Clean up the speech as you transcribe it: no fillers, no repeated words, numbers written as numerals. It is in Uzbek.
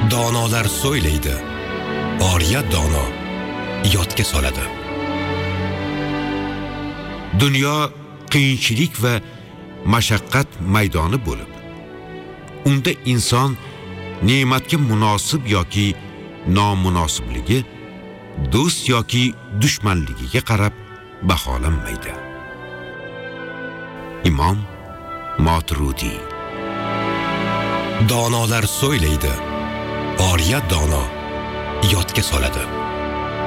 Donolar so'ylaydi, oriyat dono yodga soladi. Dunyo qiyinchilik va mashaqqat maydoni bo'lib, unda inson ne'matga munosib yoki nomunosibligi, do'st yoki dushmanligiga qarab baholanmaydi. Imom Moturudi. Donolar so'ylaydi, oriyat dono yodga soladi.